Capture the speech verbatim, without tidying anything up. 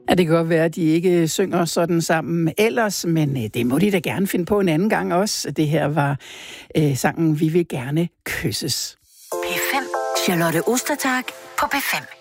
Ja, det kan godt være, at de ikke synger sådan sammen ellers, men det må de da gerne finde på en anden gang også. Det her var øh, sangen Vi vil gerne kysses. P fem. Charlotte Ostertag på P fem.